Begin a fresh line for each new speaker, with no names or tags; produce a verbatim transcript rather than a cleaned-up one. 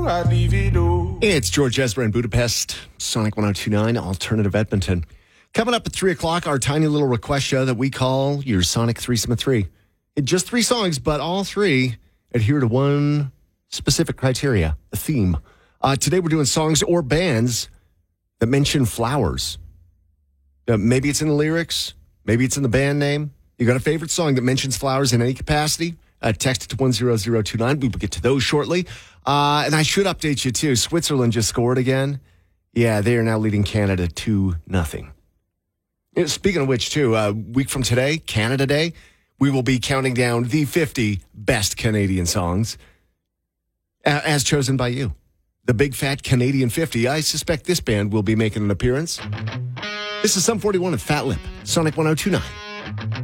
I'd leave it all.
It's George Ezra in Budapest, Sonic one oh two point nine, Alternative Edmonton. Coming up at three o'clock, our tiny little request show that we call your Sonic Threesome of Three. It's just three songs, but all three adhere to one specific criteria, a theme. Uh, today we're doing songs or bands that mention flowers. Uh, maybe it's in the lyrics. Maybe it's in the band name. You got a favorite song that mentions flowers in any capacity? Uh, text it to one zero zero two nine. We will get to those shortly. Uh, and I should update you, too. Switzerland just scored again. Yeah, they are now leading Canada two nothing. Speaking of which, too, a week from today, Canada Day, we will be counting down the fifty best Canadian songs uh, as chosen by you. The Big Fat Canadian fifty. I suspect this band will be making an appearance. This is Sum forty-one of Fat Lip, Sonic one oh two point nine.